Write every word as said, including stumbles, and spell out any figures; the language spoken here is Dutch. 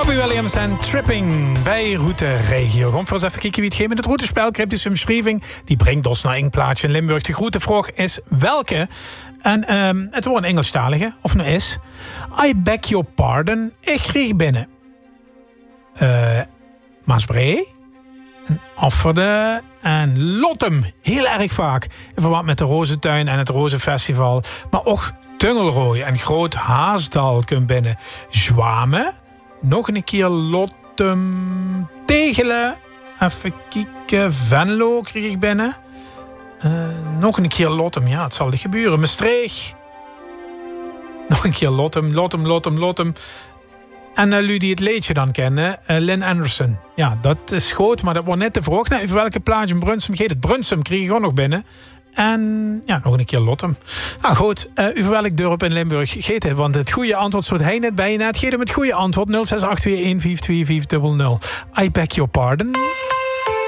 Robbie Williams en Tripping bij Route Regio. Kom voor eens even kijken wie het geeft met het routespel. Cryptische beschrijving. Die brengt ons naar een plaatsje in Limburg. De groentevraag is welke? En um, het wordt een Engelstalige, of nou is. I beg your pardon. Ik kreeg binnen. Uh, Maasbree. En Afferde. En Lottem. Heel erg vaak. In verband met de Rozentuin en het Rozenfestival. Maar ook Tungelrooy en Groot Haasdal kunnen binnen. Zwamen. Nog een keer Lottem. Tegelen. Even kijken. Venlo kreeg ik binnen. Uh, nog een keer Lottem. Ja, het zal niet gebeuren. Maastricht. Nog een keer Lottem. Lottem, Lottem, Lottem. En uh, jullie die het liedje dan kennen. Uh, Lynn Anderson. Ja, dat is goed. Maar dat wordt net de vraag. Nou, even welke plaatje in Brunsum geeft het? Brunsum kreeg ik ook nog binnen. En ja, nog een keer Lottem. Nou goed, uh, over welk dorp in Limburg geeft het? Want het goede antwoord soort hij net bij je net. Geef hem het goede antwoord. nul zes acht twee een vijf twee vijf nul nul. I beg your pardon.